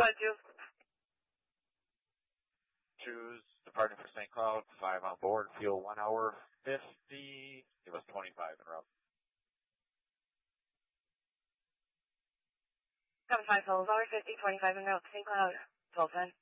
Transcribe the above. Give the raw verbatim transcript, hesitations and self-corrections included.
Got you. Choose departing for Saint Cloud, five on board, fuel one hour fifty, give us twenty-five in route. Seven five, full hour fifty, twenty-five in route, Saint Cloud, twelve ten.